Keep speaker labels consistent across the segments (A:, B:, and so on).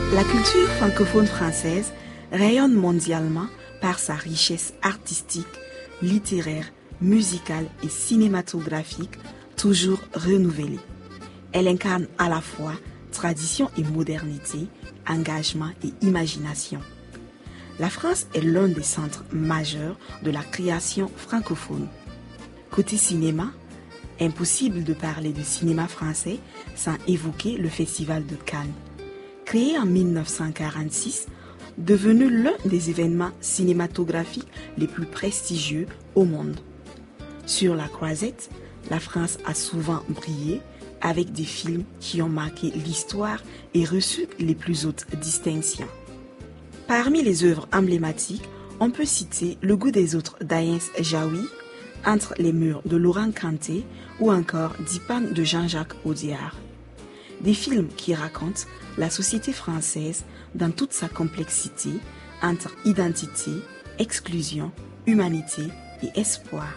A: La culture francophone française rayonne mondialement par sa richesse artistique, littéraire, musicale et cinématographique toujours renouvelée. Elle incarne à la fois tradition et modernité, engagement et imagination. La France est l'un des centres majeurs de la création francophone. Côté cinéma, impossible de parler de cinéma français sans évoquer le Festival de Cannes. Créé en 1946, devenu l'un des événements cinématographiques les plus prestigieux au monde. Sur la croisette, la France a souvent brillé avec des films qui ont marqué l'histoire et reçu les plus hautes distinctions. Parmi les œuvres emblématiques, on peut citer Le goût des autres d'Agnès Jaoui, Entre les murs de Laurent Canté ou encore Dipan de Jean-Jacques Audiard. Des films qui racontent la société française dans toute sa complexité entre identité, exclusion, humanité et espoir.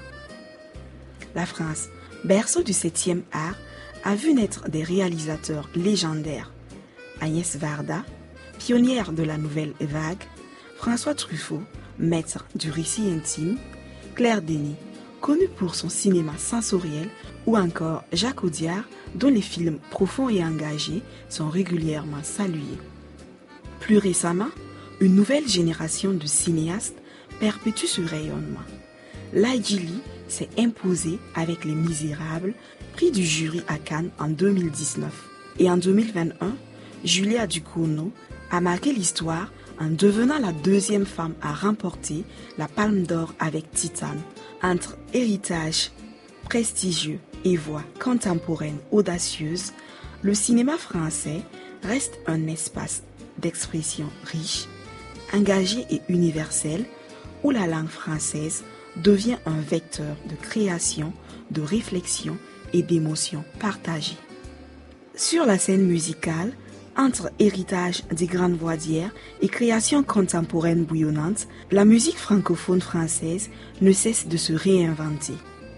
A: La France, berceau du 7e art, a vu naître des réalisateurs légendaires. Agnès Varda, pionnière de la nouvelle vague, François Truffaut, maître du récit intime, Claire Denis, connu pour son cinéma sensoriel, ou encore Jacques Audiard, dont les films profonds et engagés sont régulièrement salués. Plus récemment, une nouvelle génération de cinéastes perpétue ce rayonnement. Lai Ji s'est imposé avec Les Misérables, prix du jury à Cannes en 2019. Et en 2021, Julia Ducournau a marqué l'histoire en devenant la deuxième femme à remporter la Palme d'Or avec Titane. Entre héritage prestigieux et voix contemporaine audacieuse, le cinéma français reste un espace d'expression riche, engagé et universel, où la langue française devient un vecteur de création, de réflexion et d'émotions partagées. Sur la scène musicale, entre héritage des grandes voix d'hier et création contemporaine bouillonnante, la musique francophone française ne cesse de se réinventer.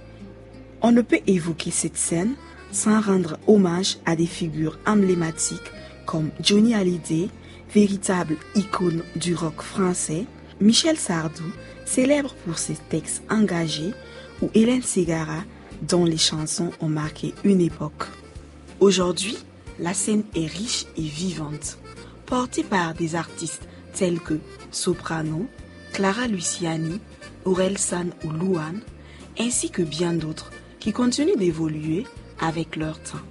A: On ne peut évoquer cette scène sans rendre hommage à des figures emblématiques comme Johnny Hallyday, véritable icône du rock français, Michel Sardou, célèbre pour ses textes engagés, ou Hélène Ségara, dont les chansons ont marqué une époque. Aujourd'hui, la scène est riche et vivante, portée par des artistes tels que Soprano, Clara Luciani, Aurel San ou Louane, ainsi que bien d'autres qui continuent d'évoluer avec leur temps.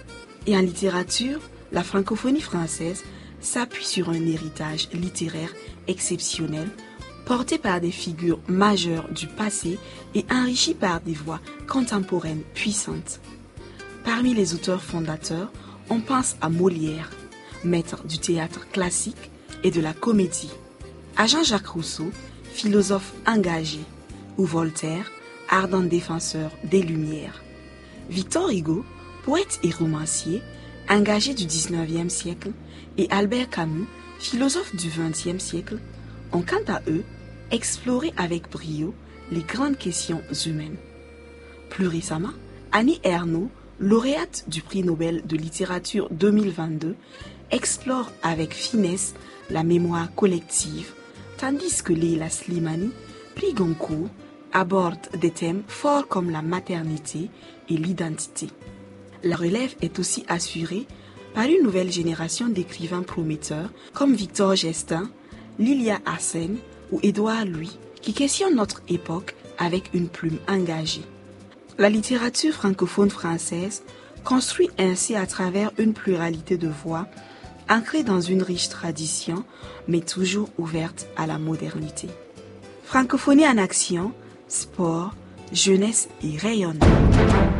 A: Et en littérature, la francophonie française s'appuie sur un héritage littéraire exceptionnel, porté par des figures majeures du passé et enrichi par des voix contemporaines puissantes. Parmi les auteurs fondateurs, on pense à Molière, maître du théâtre classique et de la comédie, à Jean-Jacques Rousseau, philosophe engagé, ou Voltaire, ardent défenseur des Lumières. Victor Hugo, poète et romancier, engagé du 19e siècle, et Albert Camus, philosophe du 20e siècle, ont quant à eux exploré avec brio les grandes questions humaines. Plus récemment, Annie Ernaux, lauréate du prix Nobel de littérature 2022, explore avec finesse la mémoire collective, tandis que Leila Slimani, prix Goncourt, aborde des thèmes forts comme la maternité et l'identité. La relève est aussi assurée par une nouvelle génération d'écrivains prometteurs comme Victor Gestin, Lilia Hassen ou Édouard Louis, qui questionnent notre époque avec une plume engagée. La littérature francophone française construit ainsi à travers une pluralité de voix, ancrée dans une riche tradition, mais toujours ouverte à la modernité. Francophonie en action, sport, jeunesse et rayonnement.